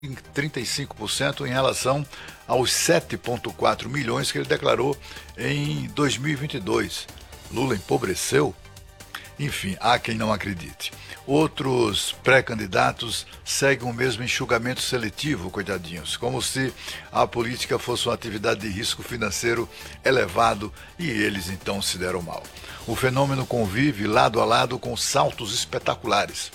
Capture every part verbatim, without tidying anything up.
em trinta e cinco por cento em relação aos sete vírgula quatro milhões que ele declarou em dois mil e vinte e dois. Lula empobreceu? Enfim, há quem não acredite. Outros pré-candidatos seguem o mesmo enxugamento seletivo, coitadinhos, como se a política fosse uma atividade de risco financeiro elevado e eles então se deram mal. O fenômeno convive lado a lado com saltos espetaculares.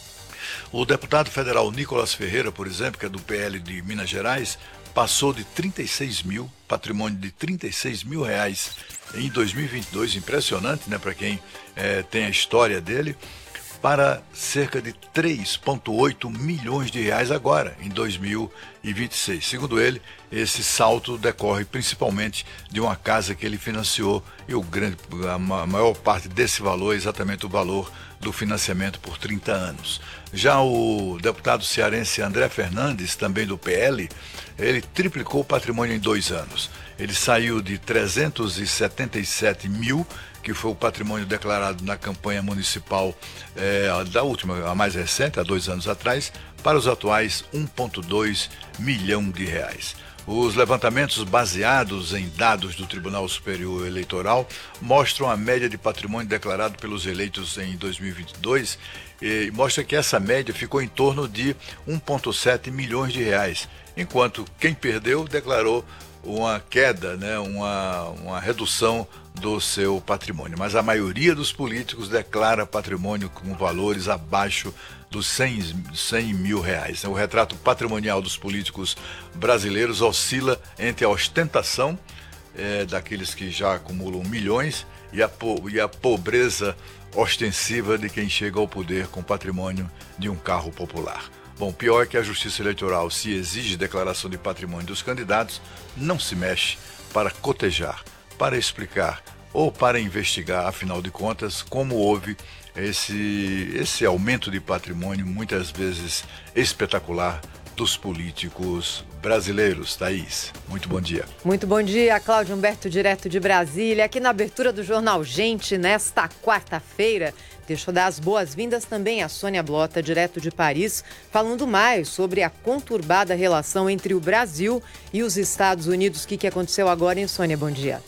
O deputado federal Nicolas Ferreira, por exemplo, que é do P L de Minas Gerais, passou de trinta e seis mil, patrimônio de trinta e seis mil reais em dois mil e vinte e dois, impressionante, né, para quem é, tem a história dele, para cerca de três vírgula oito milhões de reais agora, em dois mil e vinte e seis. Segundo ele, esse salto decorre principalmente de uma casa que ele financiou e o grande, a maior parte desse valor é exatamente o valor do financiamento por trinta anos. Já o deputado cearense André Fernandes, também do P L, ele triplicou o patrimônio em dois anos. Ele saiu de trezentos e setenta e sete mil, que foi o patrimônio declarado na campanha municipal é, da última, a mais recente, há dois anos atrás, para os atuais um vírgula dois milhão de reais. Os levantamentos baseados em dados do Tribunal Superior Eleitoral mostram a média de patrimônio declarado pelos eleitos em dois mil e vinte e dois e mostra que essa média ficou em torno de um vírgula sete milhões de reais, enquanto quem perdeu declarou uma queda, né, uma, uma redução do seu patrimônio. Mas a maioria dos políticos declara patrimônio com valores abaixo dos cem mil reais. O retrato patrimonial dos políticos brasileiros oscila entre a ostentação é, daqueles que já acumulam milhões e a, po e a pobreza ostensiva de quem chega ao poder com patrimônio de um carro popular. Bom, pior é que a Justiça Eleitoral, se exige declaração de patrimônio dos candidatos, não se mexe para cotejar, para explicar ou para investigar, afinal de contas, como houve esse, esse aumento de patrimônio, muitas vezes espetacular, dos políticos brasileiros. Thaís, muito bom dia. Muito bom dia, Cláudio Humberto, direto de Brasília. Aqui na abertura do Jornal Gente, nesta quarta-feira, deixa eu dar as boas-vindas também a Sônia Blota, direto de Paris, falando mais sobre a conturbada relação entre o Brasil e os Estados Unidos. O que, que aconteceu agora, hein, Sônia? Bom dia.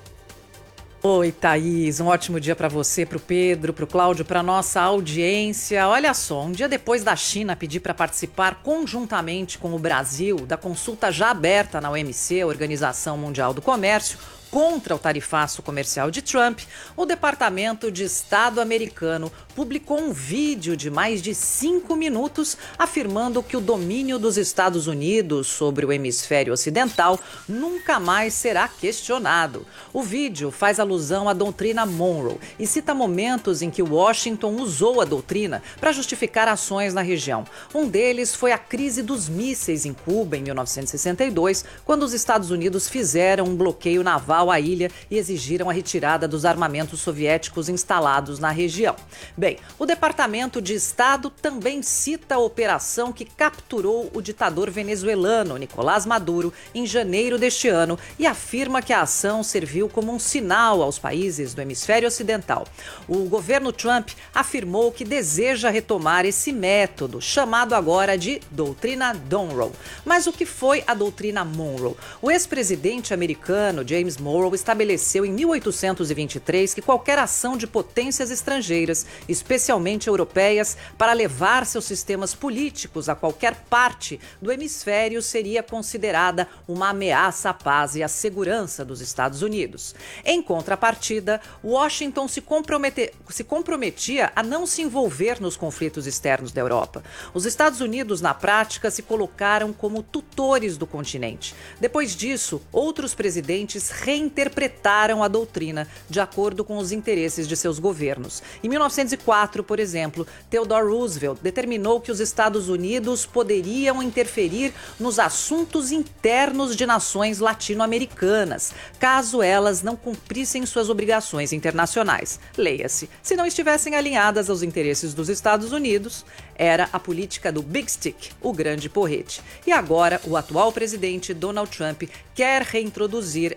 Oi, Thaís, um ótimo dia para você, para o Pedro, para o Cláudio, para nossa audiência. Olha só, um dia depois da China pedir para participar conjuntamente com o Brasil da consulta já aberta na O M C, a Organização Mundial do Comércio, contra o tarifaço comercial de Trump, o Departamento de Estado americano publicou um vídeo de mais de cinco minutos afirmando que o domínio dos Estados Unidos sobre o hemisfério ocidental nunca mais será questionado. O vídeo faz alusão à doutrina Monroe e cita momentos em que Washington usou a doutrina para justificar ações na região. Um deles foi a crise dos mísseis em Cuba em mil novecentos e sessenta e dois, quando os Estados Unidos fizeram um bloqueio naval à ilha e exigiram a retirada dos armamentos soviéticos instalados na região. Bem, o Departamento de Estado também cita a operação que capturou o ditador venezuelano Nicolás Maduro em janeiro deste ano e afirma que a ação serviu como um sinal aos países do hemisfério ocidental. O governo Trump afirmou que deseja retomar esse método, chamado agora de doutrina Monroe. Mas o que foi a doutrina Monroe? O ex-presidente americano James Monroe estabeleceu em mil oitocentos e vinte e três que qualquer ação de potências estrangeiras, especialmente europeias, para levar seus sistemas políticos a qualquer parte do hemisfério seria considerada uma ameaça à paz e à segurança dos Estados Unidos. Em contrapartida, Washington se, compromete... se comprometia a não se envolver nos conflitos externos da Europa. Os Estados Unidos, na prática, se colocaram como tutores do continente. Depois disso, outros presidentes reinterpretaram a doutrina de acordo com os interesses de seus governos. Em mil novecentos e quatro, por exemplo, Theodore Roosevelt determinou que os Estados Unidos poderiam interferir nos assuntos internos de nações latino-americanas, caso elas não cumprissem suas obrigações internacionais. Leia-se, se não estivessem alinhadas aos interesses dos Estados Unidos, era a política do Big Stick, o grande porrete. E agora, o atual presidente Donald Trump quer reintroduzir essa política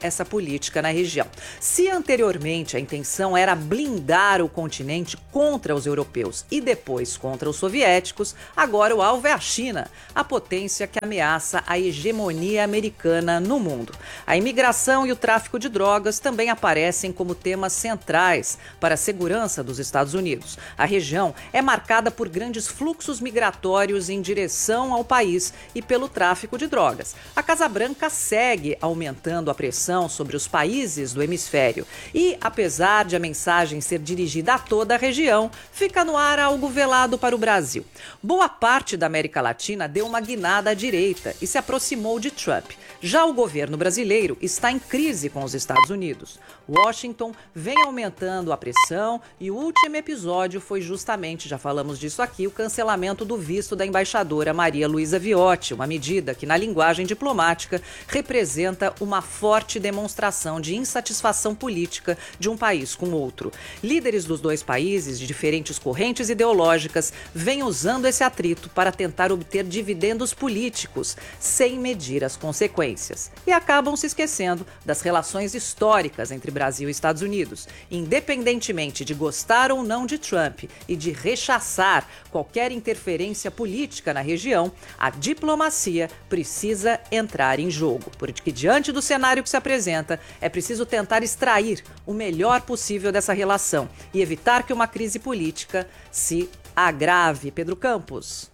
política na região. Se anteriormente a intenção era blindar o continente contra os europeus e depois contra os soviéticos, agora o alvo é a China, a potência que ameaça a hegemonia americana no mundo. A imigração e o tráfico de drogas também aparecem como temas centrais para a segurança dos Estados Unidos. A região é marcada por grandes fluxos migratórios em direção ao país e pelo tráfico de drogas. A Casa Branca segue aumentando a pressão sobre os países do hemisfério e, apesar de a mensagem ser dirigida a toda a região, fica no ar algo velado para o Brasil. Boa parte da América Latina deu uma guinada à direita e se aproximou de Trump. Já o governo brasileiro está em crise com os Estados Unidos. Washington vem aumentando a pressão e o último episódio foi justamente, já falamos disso aqui, o cancelamento do visto da embaixadora Maria Luísa Viotti, uma medida que, na linguagem diplomática, representa uma forte demonstração de insatisfação política de um país com outro. Líderes dos dois países, de diferentes correntes ideológicas, vêm usando esse atrito para tentar obter dividendos políticos, sem medir as consequências. E acabam se esquecendo das relações históricas entre Brasil e Estados Unidos. Independentemente de gostar ou não de Trump e de rechaçar qualquer interferência política na região, a diplomacia precisa entrar em jogo, porque diante do cenário que se apresenta, é preciso tentar extrair o melhor possível dessa relação e evitar que uma crise política se agrave. Pedro Campos.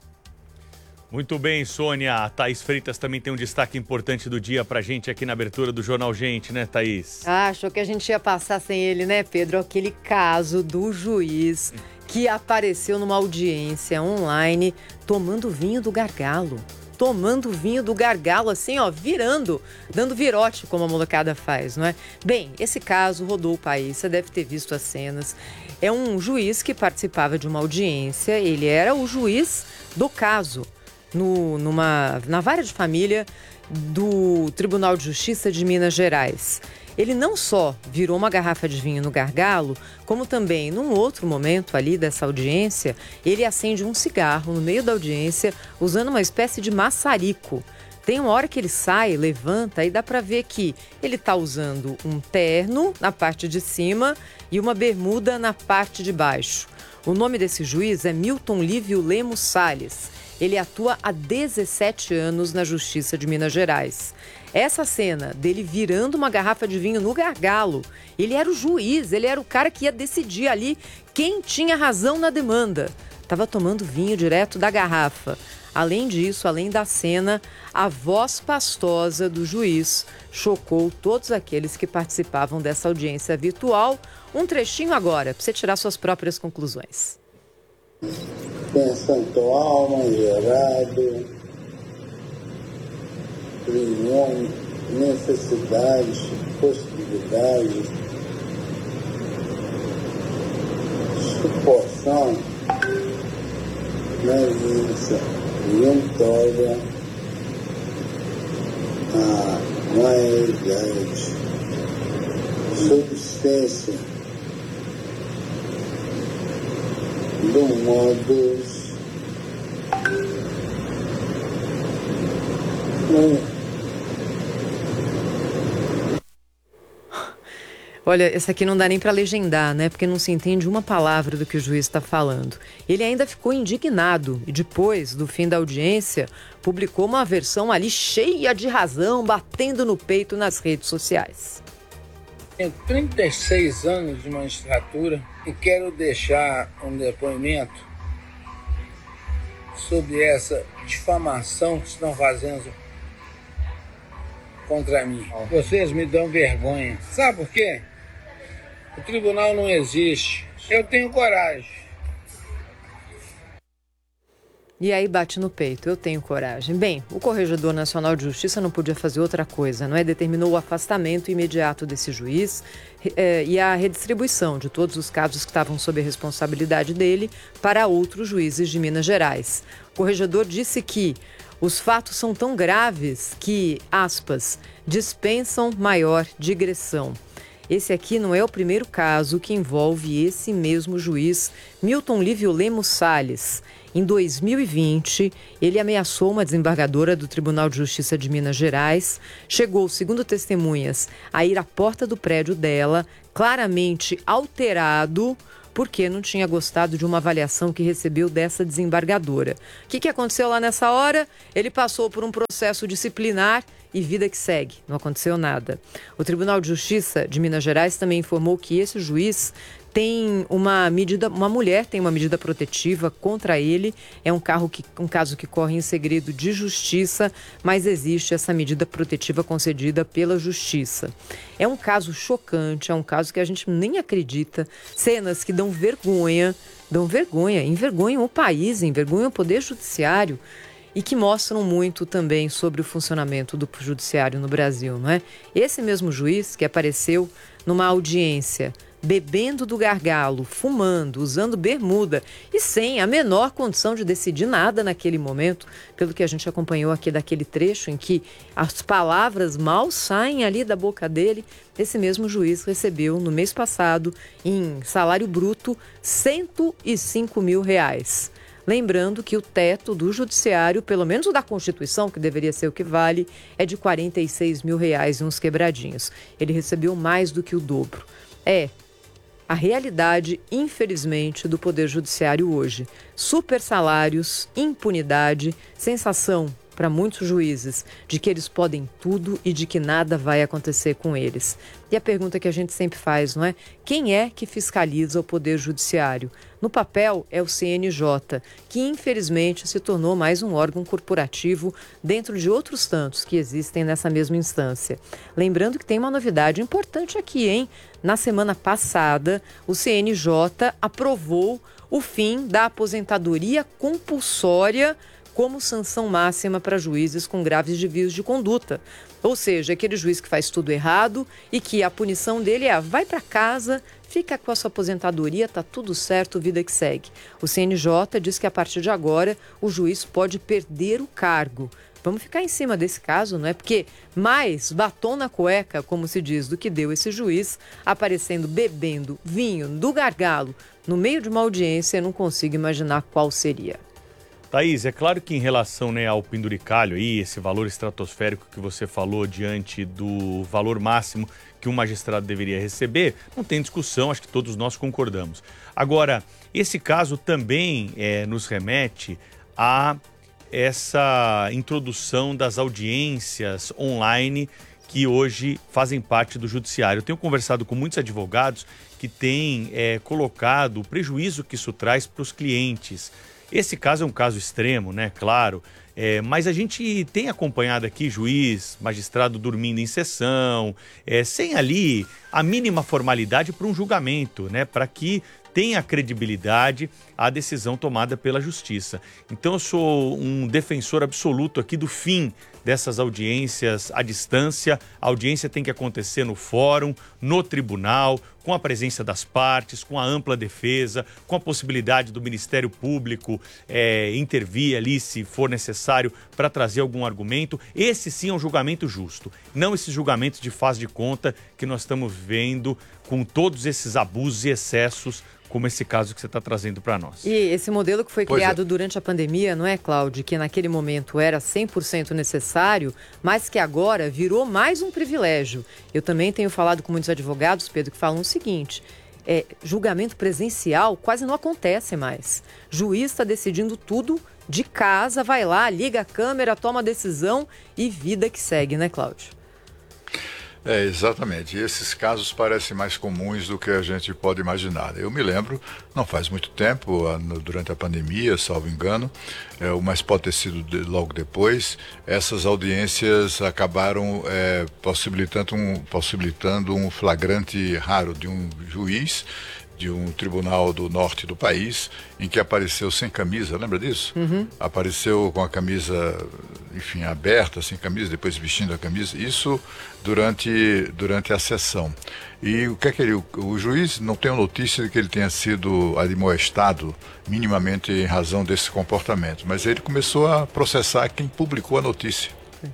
Muito bem, Sônia. A Thaís Freitas também tem um destaque importante do dia pra gente aqui na abertura do Jornal Gente, né, Thaís? Ah, achou que a gente ia passar sem ele, né, Pedro? Aquele caso do juiz que apareceu numa audiência online tomando vinho do gargalo. Tomando vinho do gargalo, assim, ó, virando, dando virote, como a molecada faz, não é? Bem, esse caso rodou o país, você deve ter visto as cenas. É um juiz que participava de uma audiência, ele era o juiz do caso. No, numa, na vara de família do Tribunal de Justiça de Minas Gerais. Ele não só virou uma garrafa de vinho no gargalo, como também, num outro momento ali dessa audiência, ele acende um cigarro no meio da audiência, usando uma espécie de maçarico. Tem uma hora que ele sai, levanta, e dá para ver que ele está usando um terno na parte de cima e uma bermuda na parte de baixo. O nome desse juiz é Milton Lívio Lemos Salles. Ele atua há dezessete anos na Justiça de Minas Gerais. Essa cena dele virando uma garrafa de vinho no gargalo, ele era o juiz, ele era o cara que ia decidir ali quem tinha razão na demanda. Estava tomando vinho direto da garrafa. Além disso, além da cena, a voz pastosa do juiz chocou todos aqueles que participavam dessa audiência virtual. Um trechinho agora, para você tirar suas próprias conclusões. Pensando alma, gerado, opinião, necessidades, possibilidades, suporção, presença, vitória, a maioridade, subsistência, do modos Olha, essa aqui não dá nem para legendar, né? Porque não se entende uma palavra do que o juiz está falando. Ele ainda ficou indignado e depois do fim da audiência publicou uma versão ali cheia de razão, batendo no peito nas redes sociais. Tenho trinta e seis anos de magistratura e quero deixar um depoimento sobre essa difamação que estão fazendo contra mim. Vocês me dão vergonha. Sabe por quê? O tribunal não existe. Eu tenho coragem. E aí bate no peito, eu tenho coragem. Bem, o Corregedor Nacional de Justiça não podia fazer outra coisa, não é? Determinou o afastamento imediato desse juiz eh, e a redistribuição de todos os casos que estavam sob a responsabilidade dele para outros juízes de Minas Gerais. O corregedor disse que os fatos são tão graves que, aspas, dispensam maior digressão. Esse aqui não é o primeiro caso que envolve esse mesmo juiz, Milton Lívio Lemos Salles. Em dois mil e vinte, ele ameaçou uma desembargadora do Tribunal de Justiça de Minas Gerais, chegou, segundo testemunhas, a ir à porta do prédio dela, claramente alterado, porque não tinha gostado de uma avaliação que recebeu dessa desembargadora. O que, que aconteceu lá nessa hora? Ele passou por um processo disciplinar e vida que segue. Não aconteceu nada. O Tribunal de Justiça de Minas Gerais também informou que esse juiz tem uma medida, uma mulher tem uma medida protetiva contra ele. É um, carro que, um caso que corre em segredo de justiça, mas existe essa medida protetiva concedida pela justiça. É um caso chocante, é um caso que a gente nem acredita. Cenas que dão vergonha, dão vergonha, envergonham o país, envergonham o poder judiciário e que mostram muito também sobre o funcionamento do judiciário no Brasil, não é? Esse mesmo juiz que apareceu numa audiência bebendo do gargalo, fumando, usando bermuda e sem a menor condição de decidir nada naquele momento, pelo que a gente acompanhou aqui daquele trecho em que as palavras mal saem ali da boca dele. Esse mesmo juiz recebeu no mês passado, em salário bruto, cento e cinco mil reais. Lembrando que o teto do judiciário, pelo menos o da Constituição, que deveria ser o que vale, é de quarenta e seis mil reais e uns quebradinhos. Ele recebeu mais do que o dobro. É a realidade, infelizmente, do Poder Judiciário hoje. Super salários, impunidade, sensação para muitos juízes de que eles podem tudo e de que nada vai acontecer com eles. E a pergunta que a gente sempre faz, não é? Quem é que fiscaliza o Poder Judiciário? No papel é o C N J, que infelizmente se tornou mais um órgão corporativo dentro de outros tantos que existem nessa mesma instância. Lembrando que tem uma novidade importante aqui, hein? Na semana passada, o C N J aprovou o fim da aposentadoria compulsória como sanção máxima para juízes com graves desvios de conduta. Ou seja, aquele juiz que faz tudo errado e que a punição dele é vai para casa, fica com a sua aposentadoria, tá tudo certo, vida que segue. O C N J diz que a partir de agora o juiz pode perder o cargo. Vamos ficar em cima desse caso, não é? Porque mais batom na cueca, como se diz, do que deu esse juiz aparecendo bebendo vinho do gargalo no meio de uma audiência, eu não consigo imaginar qual seria. Thaís, é claro que em relação, né, ao penduricalho aí, esse valor estratosférico que você falou diante do valor máximo que um magistrado deveria receber, não tem discussão, acho que todos nós concordamos. Agora, esse caso também é, nos remete a essa introdução das audiências online que hoje fazem parte do judiciário. Eu tenho conversado com muitos advogados que têm é, colocado o prejuízo que isso traz para os clientes. Esse caso é um caso extremo, né? Claro, é, mas a gente tem acompanhado aqui juiz, magistrado dormindo em sessão, é, sem ali a mínima formalidade para um julgamento, né? Para que tenha credibilidade a decisão tomada pela justiça. Então eu sou um defensor absoluto aqui do fim dessas audiências à distância. A audiência tem que acontecer no fórum, no tribunal, com a presença das partes, com a ampla defesa, com a possibilidade do Ministério Público é, intervir ali se for necessário para trazer algum argumento. Esse sim é um julgamento justo, não esses julgamentos de faz de conta que nós estamos vendo com todos esses abusos e excessos, como esse caso que você está trazendo para nós. E esse modelo que foi Pois criado é. durante a pandemia, não é, Cláudio? Que naquele momento era cem por cento necessário, mas que agora virou mais um privilégio. Eu também tenho falado com muitos advogados, Pedro, que falam o seguinte: é, julgamento presencial quase não acontece mais. Juiz está decidindo tudo de casa, vai lá, liga a câmera, toma a decisão e vida que segue, né, Cláudio? É, exatamente. E esses casos parecem mais comuns do que a gente pode imaginar. Eu me lembro, não faz muito tempo, durante a pandemia, salvo engano, é, mas pode ter sido de, logo depois, essas audiências acabaram é, possibilitando, um, possibilitando um flagrante raro de um juiz de um tribunal do norte do país, em que apareceu sem camisa, lembra disso? Uhum. Apareceu com a camisa, enfim, aberta, sem camisa, depois vestindo a camisa, isso durante, durante a sessão. E o que é que ele, o, o juiz não tem notícia de que ele tenha sido admoestado minimamente em razão desse comportamento, mas ele começou a processar quem publicou a notícia.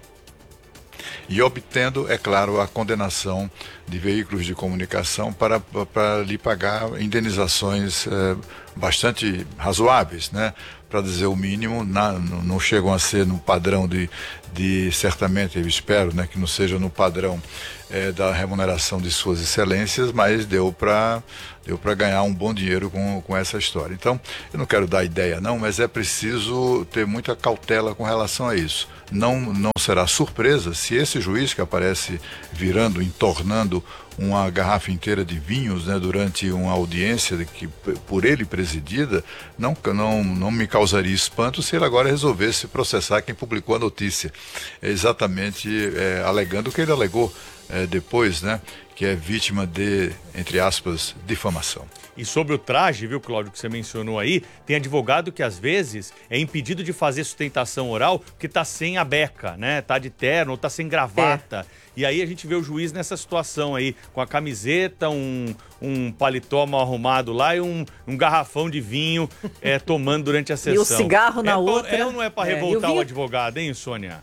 E obtendo, é claro, a condenação de veículos de comunicação para, para lhe pagar indenizações eh, bastante razoáveis, né? para dizer o mínimo, na, não, não chegam a ser no padrão de, de certamente, eu espero, né, que não seja no padrão é, da remuneração de suas excelências, mas deu para deu para ganhar um bom dinheiro com, com essa história. Então, eu não quero dar ideia não, mas é preciso ter muita cautela com relação a isso. Não, não será surpresa se esse juiz que aparece virando, entornando uma garrafa inteira de vinhos, né, durante uma audiência de que, por ele presidida, não, não, não me causaria espanto se ele agora resolvesse processar quem publicou a notícia, exatamente é, alegando o que ele alegou é, depois, né, que é vítima de, entre aspas, difamação. E sobre o traje, viu, Cláudio, que você mencionou aí, tem advogado que às vezes é impedido de fazer sustentação oral porque tá sem a beca, né? Tá de terno ou tá sem gravata. É. E aí a gente vê o juiz nessa situação aí, com a camiseta, um, um paletó mal arrumado lá e um, um garrafão de vinho é, tomando durante a sessão. E o cigarro na é, outra. É ou não é para revoltar é, o advogado, hein, Sônia?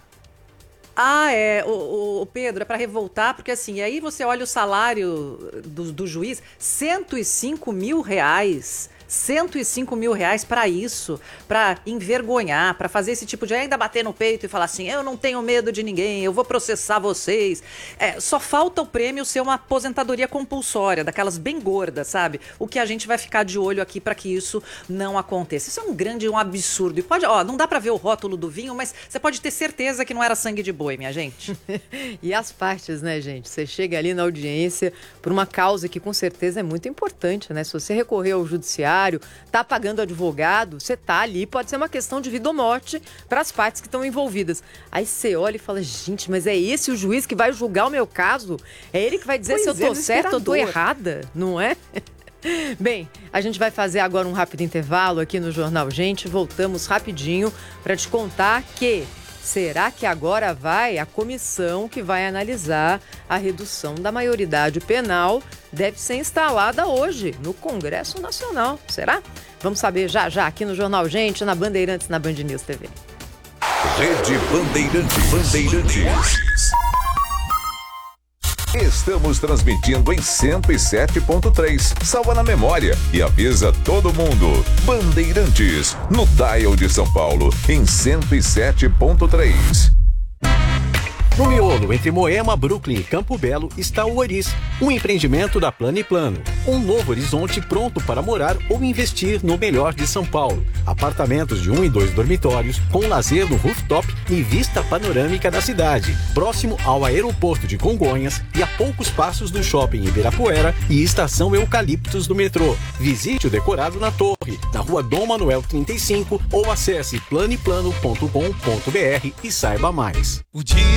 Ah, é, o, o Pedro, é para revoltar, porque assim, aí você olha o salário do, do juiz, cento e cinco mil reais. cento e cinco mil reais para isso, para envergonhar, para fazer esse tipo de... ainda bater no peito e falar assim, eu não tenho medo de ninguém, eu vou processar vocês. É, só falta o prêmio ser uma aposentadoria compulsória, daquelas bem gordas, sabe? O que a gente vai ficar de olho aqui para que isso não aconteça. Isso é um grande, um absurdo. E pode, ó, não dá para ver o rótulo do vinho, mas você pode ter certeza que não era sangue de boi, minha gente. E as partes, né, gente? Você chega ali na audiência por uma causa que com certeza é muito importante, né? Se você recorrer ao judiciário, tá pagando advogado, você tá ali, pode ser uma questão de vida ou morte para as partes que estão envolvidas. Aí você olha e fala, gente, mas é esse o juiz que vai julgar o meu caso? É ele que vai dizer pois se eu tô é, certa ou tô errada, não é? Bem, a gente vai fazer agora um rápido intervalo aqui no Jornal Gente, voltamos rapidinho para te contar que será que agora vai a comissão que vai analisar a redução da maioridade penal deve ser instalada hoje no Congresso Nacional? Será? Vamos saber já já aqui no Jornal Gente, na Bandeirantes, na Band News T V. Rede Bandeirantes. Bandeirantes. Estamos transmitindo em cento e sete ponto três. Salva na memória e avisa todo mundo. Bandeirantes, no dial de São Paulo, em cento e sete ponto três. No miolo, entre Moema, Brooklyn e Campo Belo, está o Oris, um empreendimento da Plano e Plano. Um novo horizonte pronto para morar ou investir no melhor de São Paulo. Apartamentos de um e dois dormitórios, com lazer no rooftop e vista panorâmica da cidade. Próximo ao aeroporto de Congonhas e a poucos passos do shopping Ibirapuera e estação Eucaliptos do metrô. Visite o decorado na torre, na rua Dom Manuel trinta e cinco ou acesse plano e plano ponto com ponto br e saiba mais. O dia